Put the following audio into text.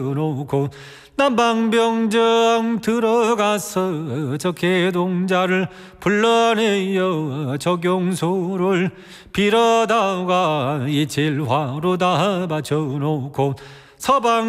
놓고 남방병정 들어가서 저 개동자를 불러내어 적용소를 빌어다가 이칠화로 다 바쳐놓고 서방